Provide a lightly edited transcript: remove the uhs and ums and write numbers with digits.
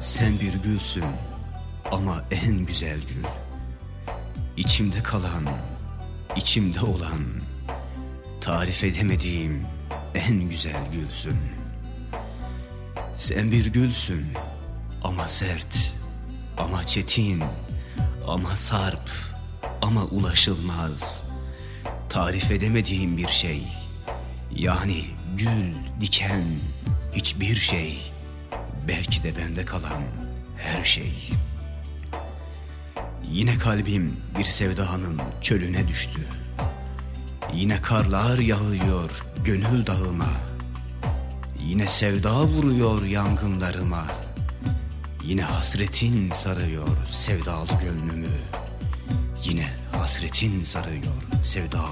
Sen bir gülsün ama en güzel gül. İçimde kalan, içimde olan, tarif edemediğim en güzel gülsün. Sen bir gülsün ama sert, ama çetin, ama sarp, ama ulaşılmaz. Tarif edemediğim bir şey. Yani gül, diken, hiçbir şey. Belki de bende kalan her şey. Yine kalbim bir sevdanın çölüne düştü. Yine karlar yağıyor gönül dağıma. Yine sevda vuruyor yangınlarıma. Yine hasretin sarıyor sevdalı gönlümü. Yine hasretin sarıyor sevdalı